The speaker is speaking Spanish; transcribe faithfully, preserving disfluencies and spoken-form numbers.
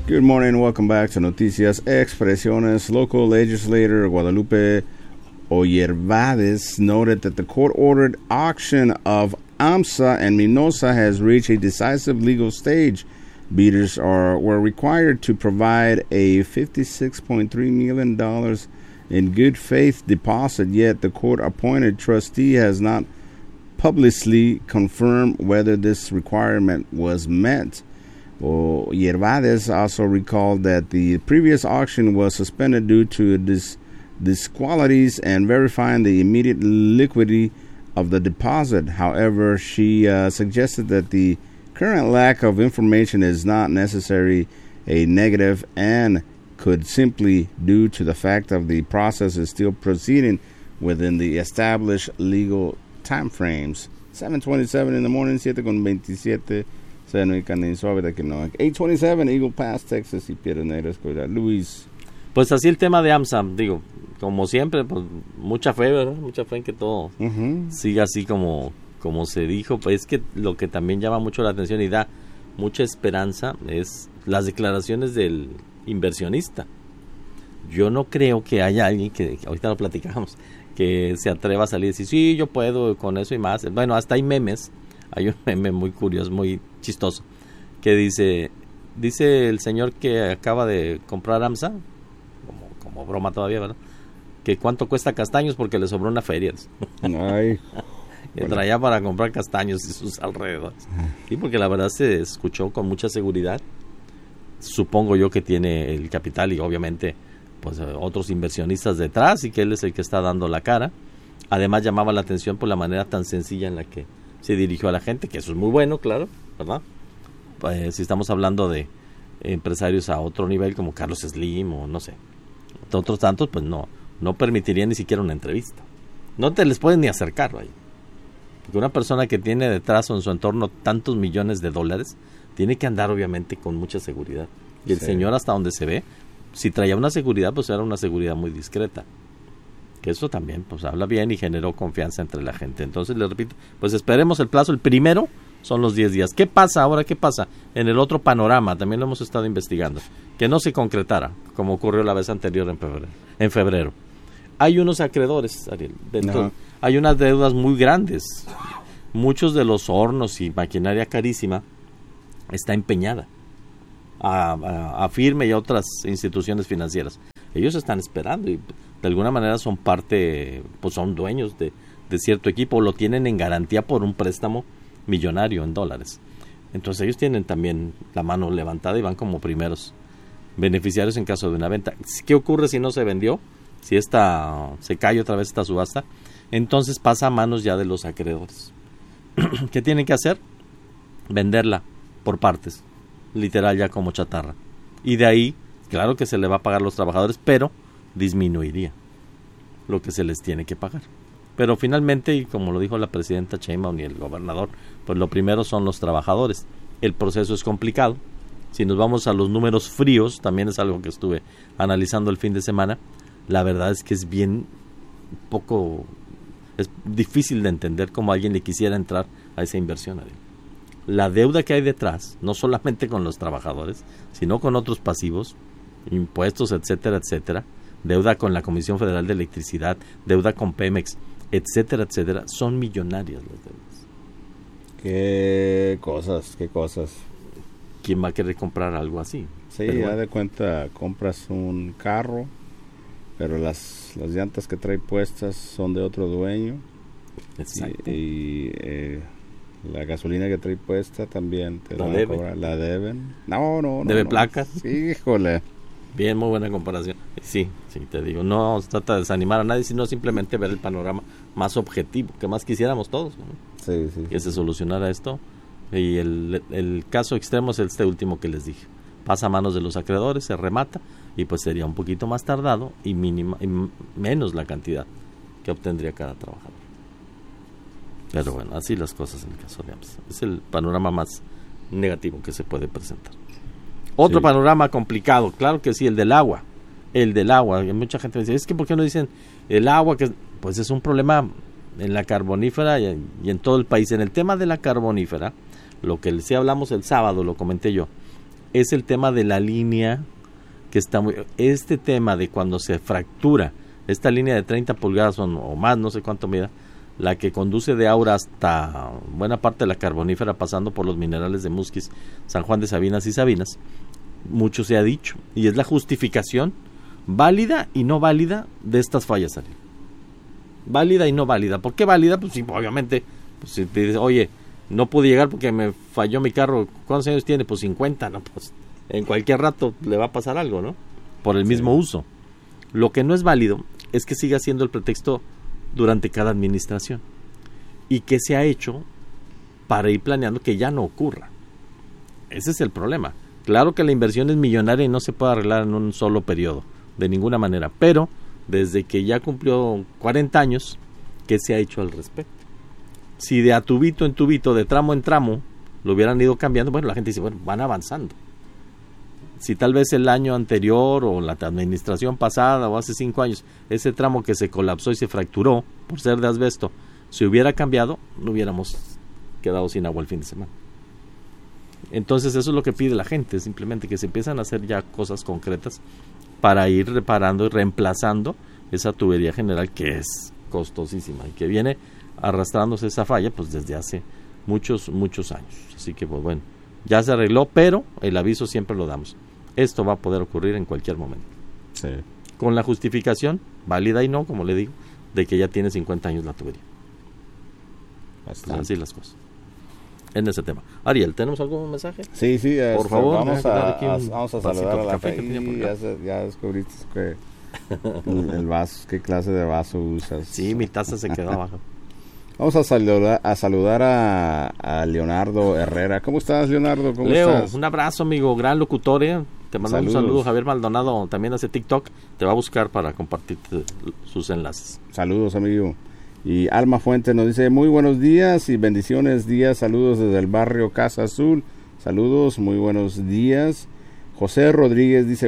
Good morning, welcome back to Noticias Expresiones. Local legislator Guadalupe Oyervades noted that the court-ordered auction of AMSA and Minosa has reached a decisive legal stage. Bidders are were required to provide a fifty-six point three million dollars in good faith deposit, yet the court-appointed trustee has not publicly confirmed whether this requirement was met. Well, Yervades also recalled that the previous auction was suspended due to dis- disqualities and verifying the immediate liquidity of the deposit. However, she uh, suggested that the current lack of information is not necessarily a negative and could simply due to the fact of the process is still proceeding within the established legal time frames. seven twenty-seven in the morning, siete con veintisiete. eight twenty-seven Eagle Pass, Texas y Piedras Negras, Luis. Pues así el tema de AMSA, digo, como siempre, pues mucha fe, ¿verdad? Mucha fe en que todo uh-huh. siga así como, como se dijo. Pues es que lo que también llama mucho la atención y da mucha esperanza es las declaraciones del inversionista. Yo no creo que haya alguien que, ahorita lo platicamos, que se atreva a salir y decir, sí, yo puedo con eso y más. Bueno, hasta hay memes. Hay un meme muy curioso, muy chistoso, que dice, dice el señor que acaba de comprar AMSA, como, como broma todavía, ¿verdad? Que cuánto cuesta castaños porque le sobró una feria. Ay. Que traía para comprar castaños y sus alrededores. Sí, porque la verdad se escuchó con mucha seguridad. Supongo yo que tiene el capital y obviamente pues otros inversionistas detrás y que él es el que está dando la cara. Además llamaba la atención por la manera tan sencilla en la que se dirigió a la gente, que eso es muy bueno, claro, ¿verdad? Pues, si estamos hablando de empresarios a otro nivel como Carlos Slim o no sé, otros tantos, pues no, no permitirían ni siquiera una entrevista. No te les pueden ni acercar, ¿vale? Porque una persona que tiene detrás o en su entorno tantos millones de dólares, tiene que andar obviamente con mucha seguridad. Y el sí. señor, hasta donde se ve, si traía una seguridad, pues era una seguridad muy discreta. Que eso también pues habla bien y generó confianza entre la gente. Entonces, le repito, pues esperemos el plazo. El primero son los diez días. ¿Qué pasa ahora? ¿Qué pasa? En el otro panorama, también lo hemos estado investigando, que no se concretara, como ocurrió la vez anterior en febrero. En febrero. Hay unos acreedores, Ariel, dentro, no. hay unas deudas muy grandes. Muchos de los hornos y maquinaria carísima está empeñada a, a, a Firme y a otras instituciones financieras. Ellos están esperando y de alguna manera son parte, pues son dueños de, de cierto equipo, lo tienen en garantía por un préstamo millonario en dólares. Entonces ellos tienen también la mano levantada y van como primeros beneficiarios en caso de una venta. ¿Qué ocurre si no se vendió? Si esta se cae otra vez esta subasta, entonces pasa a manos ya de los acreedores. ¿Qué tienen que hacer? Venderla por partes, literal ya como chatarra. Y de ahí, claro que se le va a pagar a los trabajadores, pero disminuiría lo que se les tiene que pagar. Pero finalmente, y como lo dijo la presidenta Sheinbaum y el gobernador, pues lo primero son los trabajadores. El proceso es complicado. Si nos vamos a los números fríos, también es algo que estuve analizando el fin de semana, la verdad es que es bien poco, es difícil de entender cómo alguien le quisiera entrar a esa inversión. La deuda que hay detrás, no solamente con los trabajadores, sino con otros pasivos, impuestos, etcétera, etcétera, deuda con la Comisión Federal de Electricidad, deuda con Pemex, etcétera, etcétera, son millonarias las deudas. Qué cosas, qué cosas. ¿Quién va a querer comprar algo así? Sí, ya bueno. De cuenta, compras un carro, pero las, las llantas que trae puestas son de otro dueño. Exacto. Y, y eh, la gasolina que trae puesta también te la, la, debe. Cobrar, la deben. No, no, no. ¿Debe no. placas? Sí, híjole. Bien, muy buena comparación. Sí, sí, te digo, no se trata de desanimar a nadie, sino simplemente ver el panorama más objetivo, que más quisiéramos todos, ¿no? Sí, sí. Que sí. se solucionara esto. Y el, el caso extremo es este último que les dije. Pasa a manos de los acreedores, se remata, y pues sería un poquito más tardado y, mínima, y menos la cantidad que obtendría cada trabajador. Pero bueno, así las cosas en el caso de AMSA. Es el panorama más negativo que se puede presentar. Otro sí. panorama complicado, claro que sí, el del agua. El del agua. Y mucha gente dice, es que ¿por qué no dicen el agua? Que pues es un problema en la carbonífera y, y en todo el país. En el tema de la carbonífera, lo que sí hablamos el sábado, lo comenté yo, es el tema de la línea que está muy... Este tema de cuando se fractura esta línea de treinta pulgadas o, o más, no sé cuánto mida, la que conduce de Aura hasta buena parte de la Carbonífera, pasando por los minerales de Musquis, San Juan de Sabinas y Sabinas, mucho se ha dicho, y es la justificación válida y no válida de estas fallas, Ariel. Válida y no válida. ¿Por qué válida? Pues sí, obviamente, pues si te dices, oye, no pude llegar porque me falló mi carro, ¿cuántos años tiene? Pues cincuenta, ¿no? Pues en cualquier rato le va a pasar algo, ¿no? Por el sí. mismo uso. Lo que no es válido es que siga siendo el pretexto durante cada administración y que se ha hecho para ir planeando que ya no ocurra. Ese es el problema. Claro que la inversión es millonaria y no se puede arreglar en un solo periodo, de ninguna manera, pero desde que ya cumplió cuarenta años, ¿qué se ha hecho al respecto? Si de a tubito en tubito, de tramo en tramo, lo hubieran ido cambiando, bueno, la gente dice, bueno, van avanzando. Si tal vez el año anterior o la administración pasada o hace cinco años, ese tramo que se colapsó y se fracturó por ser de asbesto, si hubiera cambiado, no hubiéramos quedado sin agua el fin de semana. Entonces eso es lo que pide la gente, simplemente que se empiezan a hacer ya cosas concretas para ir reparando y reemplazando esa tubería general que es costosísima y que viene arrastrándose esa falla pues desde hace muchos, muchos años. Así que pues bueno, ya se arregló, pero el aviso siempre lo damos. Esto va a poder ocurrir en cualquier momento. Sí. Con la justificación, válida y no, como le digo, de que ya tiene cincuenta años la tubería. Pues así las cosas. En ese tema. Ariel, ¿tenemos algún mensaje? Sí, sí. Por este, favor. Vamos a, a, vamos a saludar a la café gente. que Ya, se, ya descubriste que el, el vaso, qué clase de vaso usas. Sí, mi taza se quedó abajo. Vamos a saludar a, saludar a, a Leonardo Herrera. ¿Cómo estás, Leonardo? ¿Cómo Leo, estás? Un abrazo, amigo. Gran locutor, ¿eh? Te mandamos un saludo. Javier Maldonado también hace TikTok. Te va a buscar para compartir sus enlaces. Saludos, amigo. Y Alma Fuente nos dice, muy buenos días y bendiciones días. Saludos desde el barrio Casa Azul. Saludos, muy buenos días. José Rodríguez dice,